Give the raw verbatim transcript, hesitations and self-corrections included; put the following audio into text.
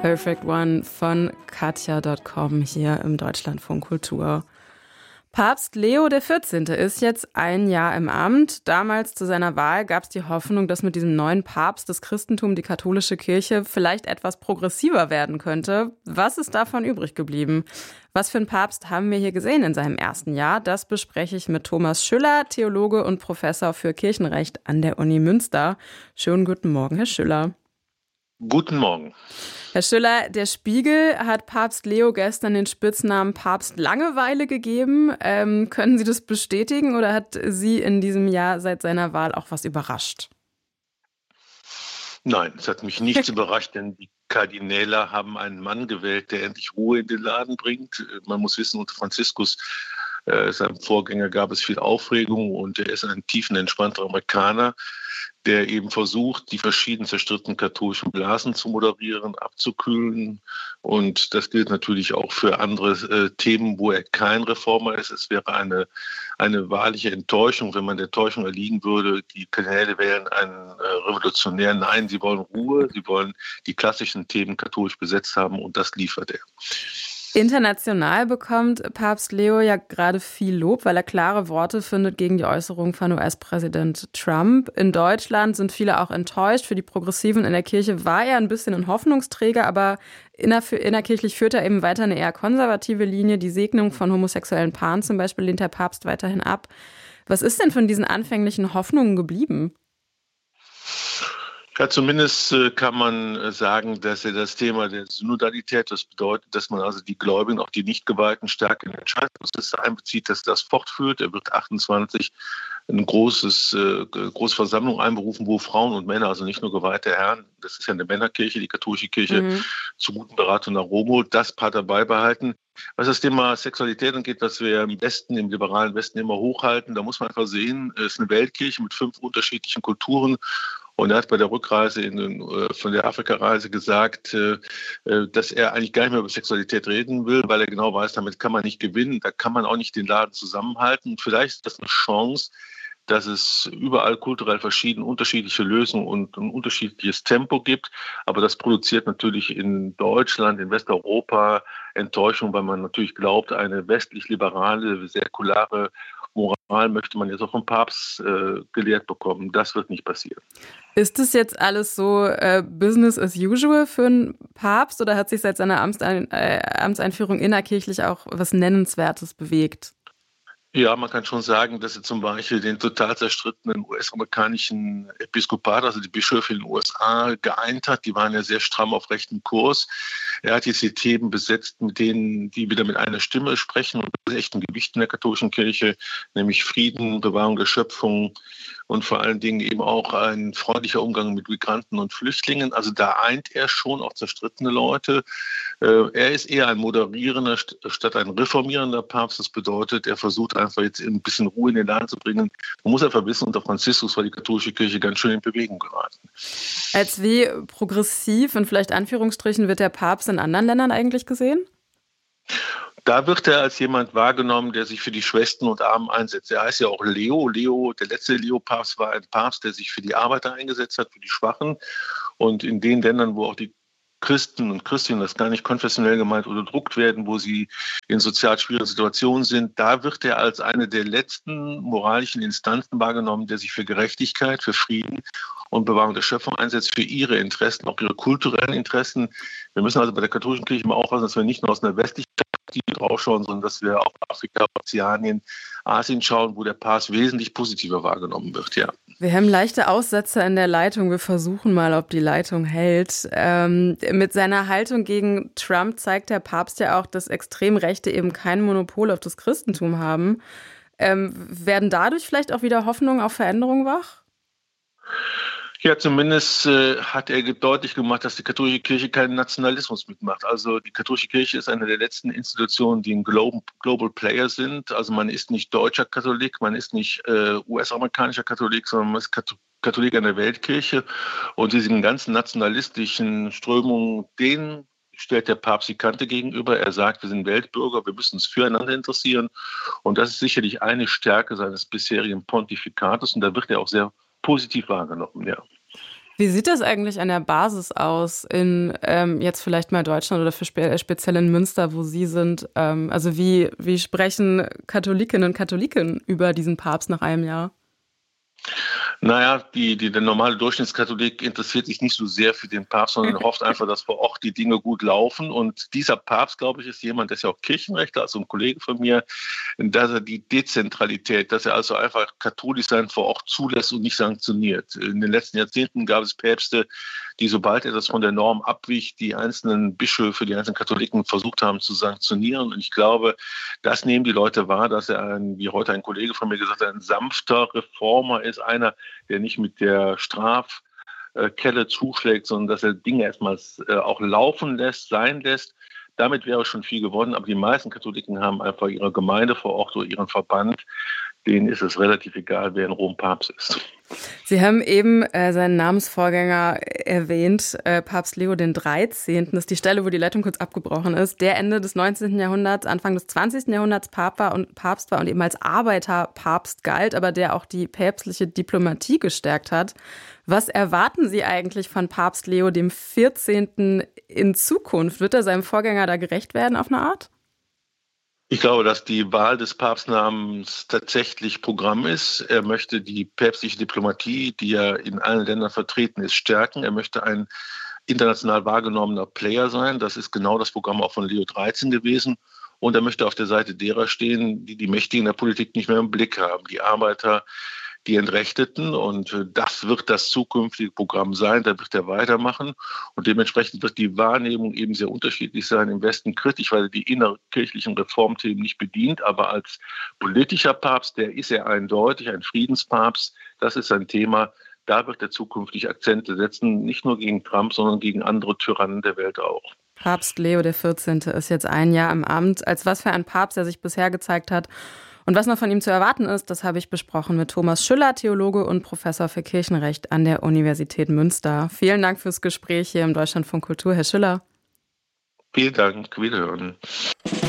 Perfect One von Katja Punkt com hier im Deutschlandfunk Kultur. Papst Leo der vierzehnte. ist jetzt ein Jahr im Amt. Damals zu seiner Wahl gab es die Hoffnung, dass mit diesem neuen Papst das Christentum, die katholische Kirche, vielleicht etwas progressiver werden könnte. Was ist davon übrig geblieben? Was für einen Papst haben wir hier gesehen in seinem ersten Jahr? Das bespreche ich mit Thomas Schüller, Theologe und Professor für Kirchenrecht an der Uni Münster. Schönen guten Morgen, Herr Schüller. Guten Morgen. Herr Schüller, der Spiegel hat Papst Leo gestern den Spitznamen Papst Langeweile gegeben. Ähm, können Sie das bestätigen oder hat Sie in diesem Jahr seit seiner Wahl auch was überrascht? Nein, es hat mich nichts überrascht, denn die Kardinäle haben einen Mann gewählt, der endlich Ruhe in den Laden bringt. Man muss wissen, unter Franziskus, äh, seinem Vorgänger, gab es viel Aufregung und er ist ein tiefenentspannter Amerikaner, der eben versucht, die verschiedenen zerstrittenen katholischen Blasen zu moderieren, abzukühlen. Und das gilt natürlich auch für andere äh, Themen, wo er kein Reformer ist. Es wäre eine, eine wahrliche Enttäuschung, wenn man der Täuschung erliegen würde, die Kardinäle wählen einen äh, Revolutionär. Nein, sie wollen Ruhe, sie wollen die klassischen Themen katholisch besetzt haben und das liefert er. International bekommt Papst Leo ja gerade viel Lob, weil er klare Worte findet gegen die Äußerungen von U S-Präsident Trump. In Deutschland sind viele auch enttäuscht. Für die Progressiven in der Kirche war er ein bisschen ein Hoffnungsträger, aber inner- innerkirchlich führt er eben weiter eine eher konservative Linie. Die Segnung von homosexuellen Paaren zum Beispiel lehnt der Papst weiterhin ab. Was ist denn von diesen anfänglichen Hoffnungen geblieben? Ja, zumindest äh, kann man äh, sagen, dass er das Thema der Synodalität, das bedeutet, dass man also die Gläubigen, auch die Nichtgeweihten, stärker in den Entscheidungsprozess einbezieht, dass das fortführt. Er wird achtundzwanzig eine großes, äh, große Versammlung einberufen, wo Frauen und Männer, also nicht nur geweihte Herren, das ist ja eine Männerkirche, die katholische Kirche, mhm. zu guten Beratungen nach Rom holt, das Part dabei behalten. Was das Thema Sexualität angeht, was wir im Westen, im liberalen Westen immer hochhalten, da muss man einfach sehen, es ist eine Weltkirche mit fünf unterschiedlichen Kulturen. Und er hat bei der Rückreise in den, äh, von der Afrikareise gesagt, äh, dass er eigentlich gar nicht mehr über Sexualität reden will, weil er genau weiß, damit kann man nicht gewinnen, da kann man auch nicht den Laden zusammenhalten. Und vielleicht ist das eine Chance, dass es überall kulturell verschieden unterschiedliche Lösungen und ein unterschiedliches Tempo gibt. Aber das produziert natürlich in Deutschland, in Westeuropa Enttäuschung, weil man natürlich glaubt, eine westlich-liberale, säkulare Moral möchte man jetzt auch vom Papst äh, gelehrt bekommen. Das wird nicht passieren. Ist das jetzt alles so äh, Business as usual für einen Papst oder hat sich seit seiner Amtsein- äh, Amtseinführung innerkirchlich auch was Nennenswertes bewegt? Ja, man kann schon sagen, dass er zum Beispiel den total zerstrittenen U S-amerikanischen Episkopat, also die Bischöfe in den U S A, geeint hat. Die waren ja sehr stramm auf rechtem Kurs. Er hat jetzt die Themen besetzt, mit denen die wieder mit einer Stimme sprechen und mit echtem Gewicht in der katholischen Kirche, nämlich Frieden, Bewahrung der Schöpfung und vor allen Dingen eben auch ein freundlicher Umgang mit Migranten und Flüchtlingen. Also da eint er schon auch zerstrittene Leute. Er ist eher ein moderierender statt ein reformierender Papst. Das bedeutet, er versucht einfach jetzt ein bisschen Ruhe in den Laden zu bringen. Man muss einfach wissen, unter Franziskus war die katholische Kirche ganz schön in Bewegung geraten. Als wie progressiv und vielleicht Anführungsstrichen wird der Papst in anderen Ländern eigentlich gesehen? Da wird er als jemand wahrgenommen, der sich für die Schwächsten und Armen einsetzt. Er heißt ja auch Leo. Leo, der letzte Leo-Papst war ein Papst, der sich für die Arbeiter eingesetzt hat, für die Schwachen. Und in den Ländern, wo auch die Christen und Christinnen, das gar nicht konfessionell gemeint, unterdrückt werden, wo sie in sozial schwierigen Situationen sind, da wird er als eine der letzten moralischen Instanzen wahrgenommen, der sich für Gerechtigkeit, für Frieden und Bewahrung der Schöpfung einsetzt, für ihre Interessen, auch ihre kulturellen Interessen. Wir müssen also bei der katholischen Kirche mal aufpassen, dass wir nicht nur aus einer westlichen Perspektive draufschauen, sondern dass wir auf Afrika, Ozeanien, Asien schauen, wo der Papst wesentlich positiver wahrgenommen wird, ja. Wir haben leichte Aussetzer in der Leitung. Wir versuchen mal, ob die Leitung hält. Ähm, mit seiner Haltung gegen Trump zeigt der Papst ja auch, dass Extremrechte eben kein Monopol auf das Christentum haben. Ähm, werden dadurch vielleicht auch wieder Hoffnungen auf Veränderung wach? Ja, zumindest äh, hat er deutlich gemacht, dass die katholische Kirche keinen Nationalismus mitmacht. Also die katholische Kirche ist eine der letzten Institutionen, die ein Global, Global Player sind. Also man ist nicht deutscher Katholik, man ist nicht äh, U S-amerikanischer Katholik, sondern man ist Katholik an der Weltkirche. Und diesen ganzen nationalistischen Strömungen, denen stellt der Papst die Kante gegenüber. Er sagt, wir sind Weltbürger, wir müssen uns füreinander interessieren. Und das ist sicherlich eine Stärke seines bisherigen Pontifikates. Und da wird er auch sehr positiv wahrgenommen, ja. Wie sieht das eigentlich an der Basis aus, in ähm, jetzt vielleicht mal Deutschland oder für spe- speziell in Münster, wo Sie sind? Ähm, also wie, wie sprechen Katholikinnen und Katholiken über diesen Papst nach einem Jahr? Naja, die, die, der normale Durchschnittskatholik interessiert sich nicht so sehr für den Papst, sondern hofft einfach, dass vor Ort die Dinge gut laufen. Und dieser Papst, glaube ich, ist jemand, der ist ja auch Kirchenrechtler, also ein Kollege von mir, dass er die Dezentralität, dass er also einfach katholisch sein vor Ort zulässt und nicht sanktioniert. In den letzten Jahrzehnten gab es Päpste, die, sobald etwas von der Norm abwich, die einzelnen Bischöfe, die einzelnen Katholiken versucht haben zu sanktionieren. Und ich glaube, das nehmen die Leute wahr, dass er, ein, wie heute ein Kollege von mir gesagt hat, ein sanfter Reformer ist, einer, der nicht mit der Strafkelle zuschlägt, sondern dass er Dinge erstmal auch laufen lässt, sein lässt. Damit wäre schon viel gewonnen. Aber die meisten Katholiken haben einfach ihre Gemeinde vor Ort oder ihren Verband. Denen ist es relativ egal, wer in Rom Papst ist. Sie haben eben äh, seinen Namensvorgänger erwähnt, äh, Papst Leo der dreizehnte. Das ist die Stelle, wo die Leitung kurz abgebrochen ist. Der Ende des neunzehnten Jahrhunderts, Anfang des zwanzigsten Jahrhunderts Papst war und, Papst war und eben als Arbeiterpapst galt, aber der auch die päpstliche Diplomatie gestärkt hat. Was erwarten Sie eigentlich von Papst Leo dem vierzehnten in Zukunft? Wird er seinem Vorgänger da gerecht werden auf eine Art? Ich glaube, dass die Wahl des Papstnamens tatsächlich Programm ist. Er möchte die päpstliche Diplomatie, die ja in allen Ländern vertreten ist, stärken. Er möchte ein international wahrgenommener Player sein. Das ist genau das Programm auch von Leo der dreizehnte gewesen. Und er möchte auf der Seite derer stehen, die die Mächtigen der Politik nicht mehr im Blick haben. Die Arbeiter, die Entrechteten. Und das wird das zukünftige Programm sein. Da wird er weitermachen. Und dementsprechend wird die Wahrnehmung eben sehr unterschiedlich sein. Im Westen kritisch, weil er die innerkirchlichen Reformthemen nicht bedient. Aber als politischer Papst, der ist er eindeutig ein Friedenspapst. Das ist ein Thema. Da wird er zukünftig Akzente setzen. Nicht nur gegen Trump, sondern gegen andere Tyrannen der Welt auch. Papst Leo der vierzehnte ist jetzt ein Jahr im Amt. Als was für ein Papst er sich bisher gezeigt hat und was noch von ihm zu erwarten ist, das habe ich besprochen mit Thomas Schüller, Theologe und Professor für Kirchenrecht an der Universität Münster. Vielen Dank fürs Gespräch hier im Deutschlandfunk Kultur, Herr Schüller. Vielen Dank, wiederhören.